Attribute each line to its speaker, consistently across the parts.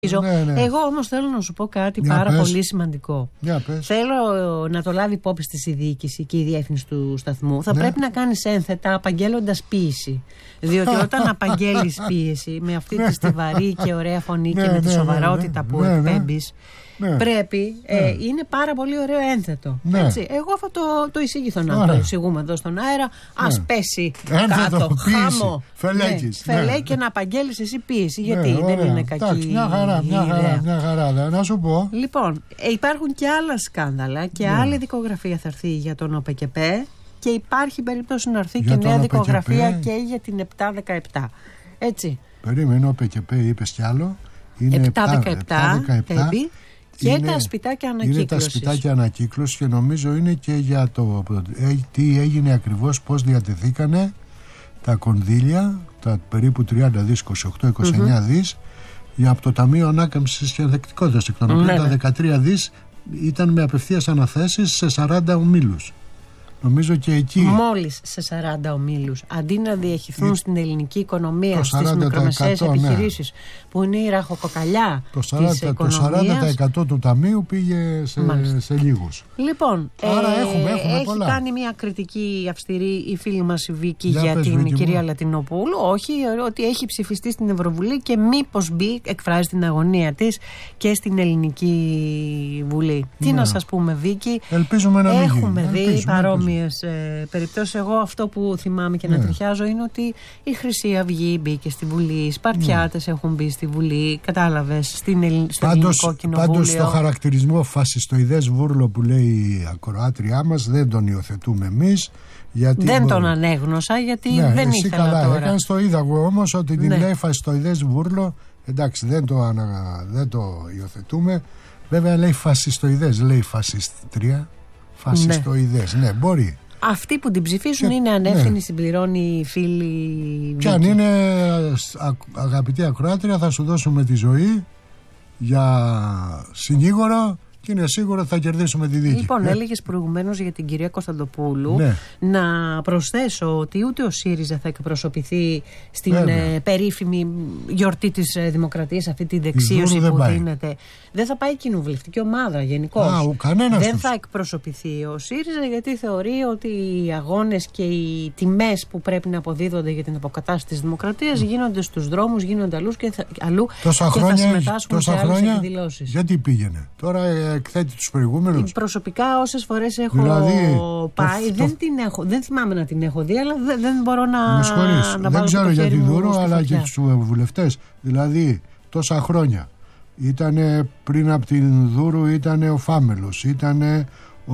Speaker 1: Ναι.
Speaker 2: Εγώ όμως θέλω να σου πω κάτι πολύ σημαντικό. Θέλω να το λάβει υπόψη της η διοίκηση και η διεύθυνση του σταθμού. Θα πρέπει να κάνεις ένθετα απαγγέλλοντας ποίηση. Διότι όταν απαγγέλεις πίεση με αυτή τη στιβαρή και ωραία φωνή και με τη σοβαρότητα που εκπέμπεις, πρέπει, είναι πάρα πολύ ωραίο ένθετο. Έτσι. Εγώ αυτό το εισηγηθώ να το εισηγούμε εδώ στον αέρα. Ας πέσει κάτω, χάμω. Φελέκι και να απαγγέλεις εσύ πίεση. Γιατί δεν είναι κακή.
Speaker 1: Μια χαρά, να σου πω.
Speaker 2: Λοιπόν, υπάρχουν και άλλα σκάνδαλα και άλλη δικογραφία θα έρθει για τον ΟΠΕΚΕΠΕ και υπάρχει περίπτωση να έρθει και νέα δικογραφία και για την 7-17. Έτσι.
Speaker 1: Περίμενε, ΟΠΕΚΕΠΕ είπες κι άλλο.
Speaker 2: 7-17 και τα σπιτάκια ανακύκλωσης.
Speaker 1: Είναι τα σπιτάκια ανακύκλωσης και νομίζω είναι και για το τι έγινε ακριβώς, πώς διατεθήκανε τα κονδύλια, τα περίπου 30 δις, 28-29 δις, από το Ταμείο Ανάκαμψης και Ανθεκτικότητας, εκ των οποίων τα 13 δις ήταν με απευθείας αναθέσεις σε 40 ομίλους. Νομίζω και εκεί.
Speaker 2: Μόλις σε 40 ομίλους. Αντί να διαχειριστούν στην ελληνική οικονομία, στις μικρομεσαίες επιχειρήσεις, που είναι η ραχοκοκαλιά της οικονομίας.
Speaker 1: Το 40% του ταμείου πήγε σε λίγους.
Speaker 2: Λοιπόν,
Speaker 1: άρα έχουμε
Speaker 2: έχει
Speaker 1: πολλά.
Speaker 2: Κάνει μια κριτική αυστηρή η φίλη μας η Βίκη για την κυρία Λατινοπούλου. Όχι, ότι έχει ψηφιστεί στην Ευρωβουλή και μήπως μπει, εκφράζει την αγωνία της και στην Ελληνική Βουλή. Τι να σας πούμε, Βίκη.
Speaker 1: Ελπίζουμε να μην
Speaker 2: έχουμε δει παρόμοιες περιπτώσεις. Εγώ αυτό που θυμάμαι και να τριχιάζω είναι ότι η Χρυσή Αυγή μπήκε στη Βουλή, οι Σπαρτιάτες έχουν μπει στη Βουλή, κατάλαβες, στο Ελληνικό Κοινοβούλιο.
Speaker 1: Πάντως το χαρακτηρισμό φασιστοειδές βούρλο που λέει η ακροάτριά μας δεν τον υιοθετούμε εμείς.
Speaker 2: Δεν τον ανέγνωσα γιατί δεν ήθελα
Speaker 1: καλά,
Speaker 2: τώρα.
Speaker 1: Έκανες το είδα εγώ όμως ότι την λέει φασιστοειδές βούρλο. Εντάξει, δεν το υιοθετούμε. Βέβαια λέει φασιστοειδές, λέει φασιστρία. Φασιστοειδές, ναι, μπορεί.
Speaker 2: Αυτοί που την ψηφίσουν είναι ανεύθυνοι, συμπληρώνει η φίλη.
Speaker 1: Και αν είναι αγαπητή ακροάτρια, θα σου δώσουμε τη ζωή για συνήγορο και είναι σίγουρο θα κερδίσουμε τη δίκη.
Speaker 2: Λοιπόν, έλεγες προηγουμένως για την κυρία Κωνσταντοπούλου. Να προσθέσω ότι ούτε ο ΣΥΡΙΖΑ θα εκπροσωπηθεί στην περίφημη γιορτή της Δημοκρατίας, αυτή τη δεξίωση που δίνεται. Δεν θα πάει η κοινοβουλευτική ομάδα γενικώς. Δεν θα εκπροσωπηθεί ο ΣΥΡΙΖΑ γιατί θεωρεί ότι οι αγώνες και οι τιμές που πρέπει να αποδίδονται για την αποκατάσταση της Δημοκρατίας γίνονται στους δρόμους, γίνονται αλλού και θα συμμετάσχουν σε άλλες εκδηλώσεις.
Speaker 1: Γιατί πήγαινε τώρα, εκθέτει τους προηγούμενους.
Speaker 2: Προσωπικά όσες φορές έχω πάει, δεν θυμάμαι να την έχω δει, αλλά δεν μπορώ να
Speaker 1: δεν ξέρω για τη Δούρο, αλλά και τους βουλευτές. Δηλαδή τόσα χρόνια ήτανε πριν από την Δούρου, ήτανε ο Φάμελος, ήτανε ο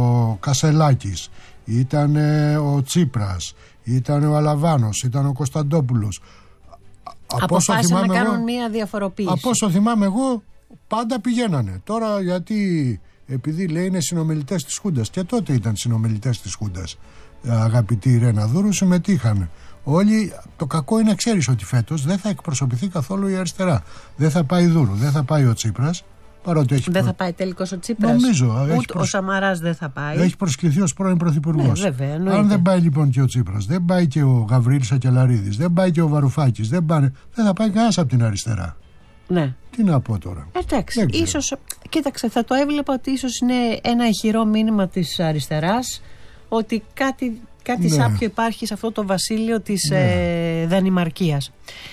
Speaker 1: Κασελάκης, ήτανε ο Τσίπρας, ήτανε ο Αλαβάνος, ήτανε ο Κωνσταντόπουλος.
Speaker 2: Αποφάσισαν να κάνουν μία διαφοροποίηση.
Speaker 1: Από όσο θυμάμαι εγώ, πάντα πηγαίνανε. Τώρα γιατί, επειδή λέει είναι συνομιλητές της Χούντας, και τότε ήταν συνομιλητές της Χούντας, αγαπητή Ρένα Δούρου, συμμετείχαν όλοι. Το κακό είναι, ξέρεις ότι φέτος δεν θα εκπροσωπηθεί καθόλου η αριστερά. Δεν θα πάει Δούρου, δεν θα πάει ο Τσίπρας.
Speaker 2: Δεν θα πάει τελικώς ο Τσίπρας.
Speaker 1: Νομίζω.
Speaker 2: Ούτε ο Σαμαράς δεν θα πάει.
Speaker 1: Έχει προσκληθεί ως πρώην πρωθυπουργός. Αν δεν πάει λοιπόν και ο Τσίπρας, δεν πάει και ο Γαβρίλης Ακελαρίδης, δεν πάει και ο Βαρουφάκης, δεν θα πάει κανένας από την αριστερά.
Speaker 2: Ναι.
Speaker 1: Τι να πω τώρα.
Speaker 2: Εντάξει, ίσως, κοίταξε, θα το έβλεπα ότι ίσως είναι ένα ηχηρό μήνυμα της αριστεράς ότι κάτι σάπιο υπάρχει σε αυτό το βασίλειο της Δανημαρκίας.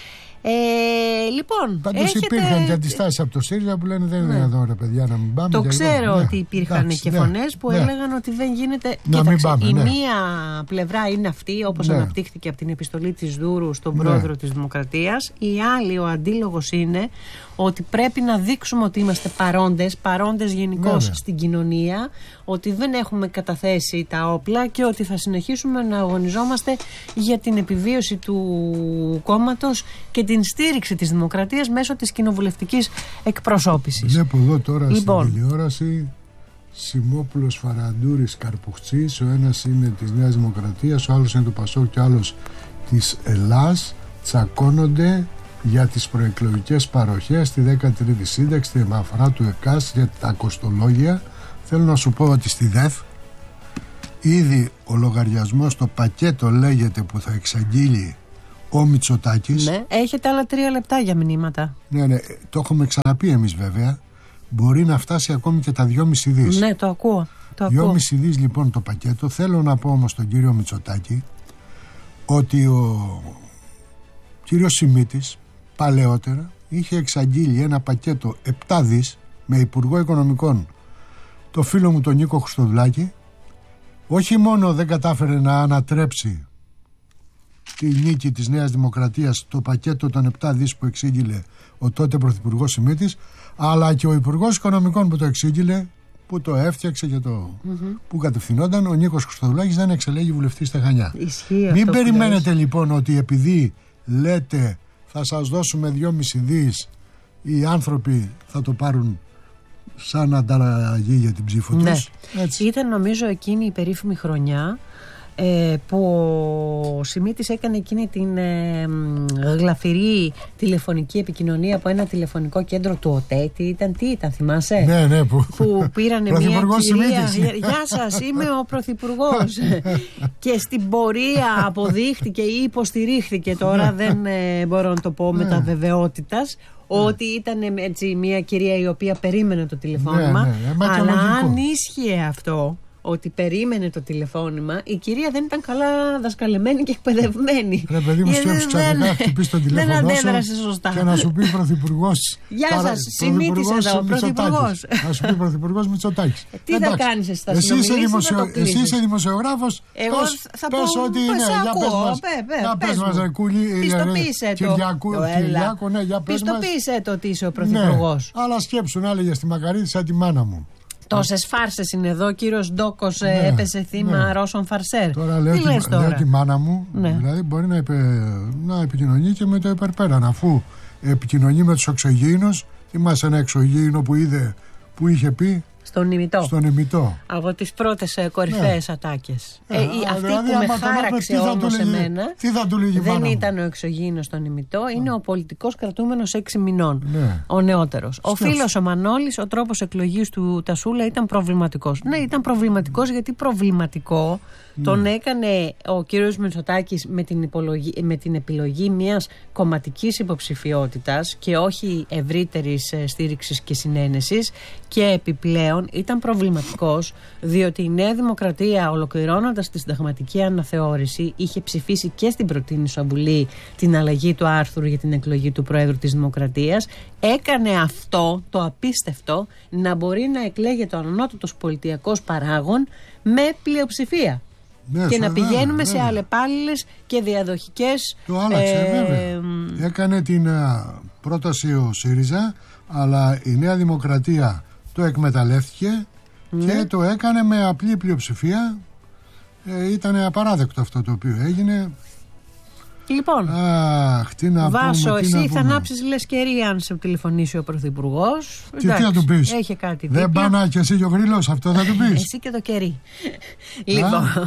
Speaker 2: Λοιπόν,
Speaker 1: πάντως υπήρχαν και αντιστάσεις από το ΣΥΡΙΖΑ που λένε δεν είναι εδώ ρε παιδιά να μην πάμε.
Speaker 2: Το ξέρω ότι υπήρχαν και φωνές που έλεγαν ότι δεν γίνεται. Κοίταξε, η μία πλευρά είναι αυτή, όπως αναπτύχθηκε από την επιστολή της Δούρου στον πρόεδρο της Δημοκρατίας. Η άλλη, ο αντίλογος είναι ότι πρέπει να δείξουμε ότι είμαστε παρόντες γενικώς στην κοινωνία, ότι δεν έχουμε καταθέσει τα όπλα και ότι θα συνεχίσουμε να αγωνιζόμαστε για την επιβίωση του κόμματος και την στήριξη της δημοκρατίας μέσω της κοινοβουλευτικής εκπροσώπησης.
Speaker 1: Βλέπω εδώ τώρα στην τηλεόραση Σιμόπουλος, Φαραντούρης, Καρπουχτσής. Ο ένας είναι της Νέας Δημοκρατίας, ο άλλος είναι του Πασόκ και ο άλλος της Ελλάς. Τσακώνονται για τις προεκλογικές παροχές, τη 13η σύνταξη, τη μαφρά του ΕΚΑΣ, για τα κοστολόγια. Θέλω να σου πω ότι στη ΔΕΘ ήδη ο λογαριασμός, το πακέτο λέγεται, που θα εξαγγείλει ο Μητσοτάκης.
Speaker 2: Ναι, έχετε άλλα 3 λεπτά για μηνύματα.
Speaker 1: Ναι, το έχουμε ξαναπεί εμείς βέβαια. Μπορεί να φτάσει ακόμη και τα 2,5 δις.
Speaker 2: Ναι, το ακούω.
Speaker 1: 2,5 δις λοιπόν το πακέτο. Θέλω να πω όμως τον κύριο Μητσοτάκη ότι ο κύριος Σιμίτης παλαιότερα είχε εξαγγείλει ένα πακέτο 7 δις με Υπουργό Οικονομικών το φίλο μου τον Νίκο Χριστοδουλάκη. Όχι μόνο δεν κατάφερε να ανατρέψει τη νίκη της Νέας Δημοκρατίας, το πακέτο των 7 δις που εξήγηλε ο τότε Πρωθυπουργός Σιμίτης, αλλά και ο Υπουργός Οικονομικών που το εξήγηλε, που το έφτιαξε και το που κατευθυνόταν, ο Νίκος Χριστοδουλάκης, δεν εξελέγει βουλευτής στα Χανιά. Μην περιμένετε λοιπόν ότι επειδή λέτε θα σας δώσουμε 2,5 δις, οι άνθρωποι θα το πάρουν σαν ανταλλαγή για την ψήφο τους. Έτσι.
Speaker 2: Ήταν νομίζω εκείνη η περίφημη χρονιά που ο Σιμίτης έκανε εκείνη την γλαφυρή τηλεφωνική επικοινωνία από ένα τηλεφωνικό κέντρο του ΟΤΕ. Τι ήταν, θυμάσαι?
Speaker 1: Ναι,
Speaker 2: που πήρανε μια κυρία. Γεια σας, είμαι ο Πρωθυπουργός. Και στην πορεία αποδείχτηκε ή υποστηρίχθηκε, τώρα δεν μπορώ να το πω με τα βεβαιότητας, ότι ήταν έτσι μια κυρία η οποία περίμενε το τηλεφώνημα. Αλλά αν ίσχυε αυτό, ότι περίμενε το τηλεφώνημα, η κυρία δεν ήταν καλά δασκαλεμένη και εκπαιδευμένη.
Speaker 1: Ρε παιδί μου, σκέψου ξαφνικά χτυπήσει τον τηλέφωνο
Speaker 2: δεν αντέδρασε σωστά.
Speaker 1: Και να σου πει Πρωθυπουργός.
Speaker 2: Γεια σας, Σιμίτης εδώ, Πρωθυπουργός.
Speaker 1: Να σου πει Πρωθυπουργός Μητσοτάκης.
Speaker 2: Τι θα κάνεις εσύ, θα συνομιλήσεις,
Speaker 1: εσύ είσαι δημοσιογράφος.
Speaker 2: Εγώ θα πω,
Speaker 1: ότι είναι. Για πες μας,
Speaker 2: πιστοποίησε το ότι είσαι ο Πρωθυπουργός.
Speaker 1: Αλλά σκέψου να έλεγε στη Μακαρίτη σαν τη μάνα μου.
Speaker 2: Τόσες φάρσες είναι εδώ, ο κύριος Ντόκος έπεσε θύμα Ρώσων φαρσέρ.
Speaker 1: Τώρα λέω τη μάνα μου, δηλαδή μπορεί να επικοινωνεί και με το υπερπέραν, αφού επικοινωνεί με τους εξωγήινους. Θυμάσαι ένα εξωγήινο που είδε, που είχε πει στον ημιτό.
Speaker 2: Από τις πρώτες κορυφαίες ατάκες. Αυτή δηλαδή, που με χάραξε όμως εμένα δεν ήταν ο εξωγήινος στον ημιτό, είναι ο πολιτικός κρατούμενος 6 μηνών. Ο νεότερος. Ο φίλος ο Μανώλης, ο τρόπος εκλογής του Τασούλα ήταν προβληματικός. Ναι, ήταν προβληματικός, γιατί προβληματικό τον έκανε ο κύριος Μητσοτάκης με την επιλογή μιας κομματικής υποψηφιότητας και όχι ευρύτερης στήριξης και συνένεσης, και επιπλέον ήταν προβληματικός διότι η Νέα Δημοκρατία, ολοκληρώνοντας τη συνταγματική αναθεώρηση, είχε ψηφίσει και στην προτείνουσα Βουλή την αλλαγή του άρθρου για την εκλογή του Προέδρου της Δημοκρατίας. Έκανε αυτό το απίστευτο, να μπορεί να εκλέγεται ο ανώτατος πολιτιακός παράγων με πλειοψηφία. Και να πηγαίνουμε σε αλλεπάλληλες και διαδοχικές.
Speaker 1: Το άλλαξε βέβαια. Έκανε την πρόταση ο ΣΥΡΙΖΑ, αλλά η Νέα Δημοκρατία το εκμεταλλεύτηκε και το έκανε με απλή πλειοψηφία. Ήταν απαράδεκτο αυτό το οποίο έγινε.
Speaker 2: Λοιπόν, Βάσο, εσύ θα ανάψεις λες κερί αν σε τηλεφωνήσει ο Πρωθυπουργός.
Speaker 1: Και τι θα του πεις?
Speaker 2: Έχει κάτι
Speaker 1: δεν πάνε και εσύ και ο Γρήλος, αυτό θα του πεις?
Speaker 2: Εσύ και το κερί. Λοιπόν,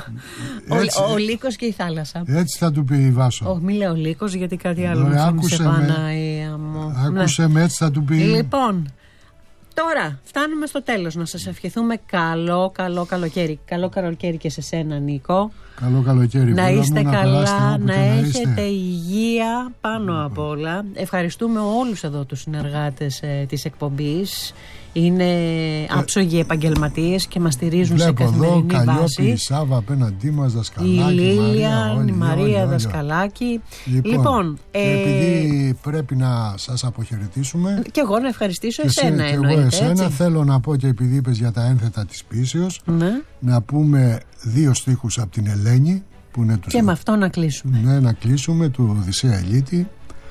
Speaker 2: ο Λύκος και η θάλασσα.
Speaker 1: Έτσι θα του πει η Βάσο.
Speaker 2: Όχι, μη λέω Λύκος, γιατί κάτι άλλο μου θύμισε Παναία μου.
Speaker 1: Άκουσε με, έτσι θα του πει.
Speaker 2: Λοιπόν, τώρα φτάνουμε στο τέλος. Να σας ευχηθούμε καλό καλοκαίρι. Καλό καλοκαίρι και σε σένα, Νίκο.
Speaker 1: Καλό καλοκαίρι.
Speaker 2: Να είστε καλά, να έχετε υγεία πάνω απ' όλα. Ευχαριστούμε όλους εδώ τους συνεργάτες της εκπομπής. Είναι άψογοι επαγγελματίες και μας στηρίζουν σε καθημερινή βάση.
Speaker 1: Καλλιόπη, η Σάβα απέναντί μας, Δασκαλάκη,
Speaker 2: η Λίλια, η Μαρία Δασκαλάκη.
Speaker 1: Λοιπόν, επειδή πρέπει να σας αποχαιρετήσουμε,
Speaker 2: και εγώ να ευχαριστήσω εσένα,
Speaker 1: και εγώ εσένα, θέλω να πω, και επειδή είπες για τα ένθετα της Πίσεως, να πούμε 2 στίχους από την Ελένη που είναι
Speaker 2: και με αυτό να κλείσουμε.
Speaker 1: Ναι, να κλείσουμε, του Οδυσσέα Ελίτη.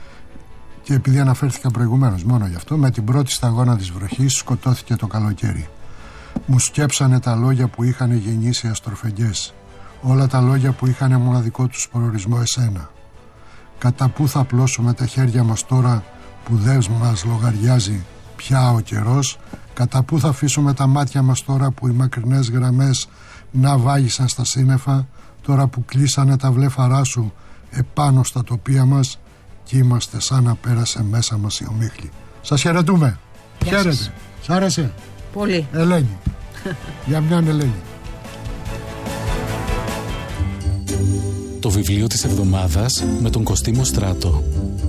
Speaker 1: Και επειδή αναφέρθηκα προηγουμένως μόνο γι' αυτό, με την πρώτη σταγόνα της βροχής σκοτώθηκε το καλοκαίρι. Μου σκέψανε τα λόγια που είχαν γεννήσει αστροφεγγές, όλα τα λόγια που είχαν μοναδικό τους προορισμό εσένα. Κατά πού θα πλώσουμε τα χέρια μας τώρα που δεν μας λογαριάζει πια ο καιρός? Κατά πού θα αφήσουμε τα μάτια μας τώρα που οι μακρινές γραμμές να βάγισαν στα σύννεφα, τώρα που κλείσανε τα βλέφαρά σου επάνω στα τοπία μας και είμαστε σαν να πέρασε μέσα μας η ομίχλη. Σας χαιρετούμε. Χαίρετε. Σ' άρεσε?
Speaker 2: Πολύ.
Speaker 1: Ελένη. Για μιαν Ελένη.
Speaker 3: Το βιβλίο της εβδομάδας με τον Κωστή Στράτο.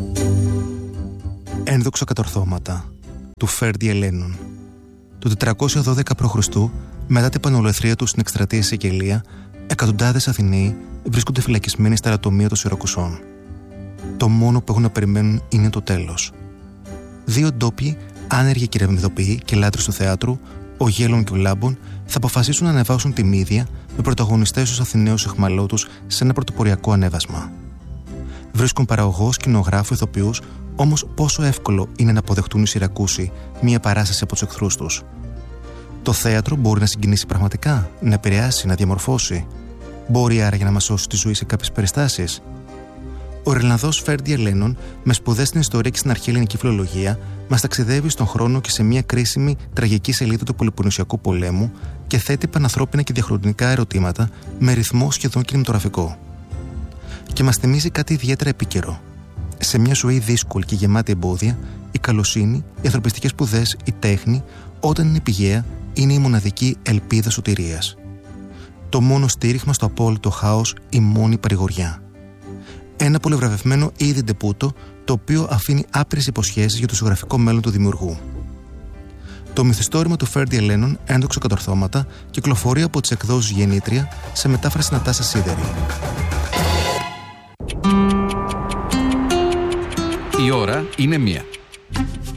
Speaker 4: Ένδοξα κατορθώματα του Φέρντι Ελένον. Το 412 π.Χ., μετά την πανολεθρία του στην εκστρατεία Σικελία, εκατοντάδες Αθηναίοι βρίσκονται φυλακισμένοι στα λατομεία των Σιρακουσών. Το μόνο που έχουν να περιμένουν είναι το τέλος. Δύο ντόπιοι, άνεργοι κυρεμιδοποιοί και λάτρεις του θεάτρου, ο Γέλων και ο Λάμπων, θα αποφασίσουν να ανεβάσουν τη Μύδια με πρωταγωνιστές τους Αθηναίους αιχμαλώτους σε ένα πρωτοποριακό ανέβασμα. Βρίσκουν παραγωγό, σκηνογράφου, ηθοποιούς, όμως πόσο εύκολο είναι να αποδεχτούν οι Σιρακούσοι μία παράσταση από τους εχθρούς τους. Το θέατρο μπορεί να συγκινήσει πραγματικά, να επηρεάσει, να διαμορφώσει. Μπορεί άραγε να μας σώσει τη ζωή σε κάποιες περιστάσεις. Ο Ιρλανδός Φέρντι Ελένον, με σπουδές στην ιστορία και στην αρχαία ελληνική φιλολογία, μας ταξιδεύει στον χρόνο και σε μια κρίσιμη τραγική σελίδα του Πελοποννησιακού πολέμου και θέτει πανανθρώπινα και διαχρονικά ερωτήματα με ρυθμό σχεδόν κινηματογραφικό. Και μας θυμίζει κάτι ιδιαίτερα επίκαιρο. Σε μια ζωή δύσκολη και γεμάτη εμπόδια, η καλοσύνη, οι ανθρωπιστικές σπουδές, η τέχνη, όταν είναι πηγαία, είναι η μοναδική ελπίδα σωτηρίας. Το μόνο στήριγμα στο απόλυτο χάος, η μόνη παρηγοριά. Ένα πολυβραβευμένο είδη ντεπούτο, το οποίο αφήνει άπειρες υποσχέσεις για το ζωγραφικό μέλλον του δημιουργού. Το μυθιστόρημα του Φέρντι Ελένον, Ένδοξα κατορθώματα, κυκλοφορεί από τις εκδόσεις Γεννήτρια σε μετάφραση Νατάσα Σίδερη.
Speaker 5: Η ώρα είναι 1.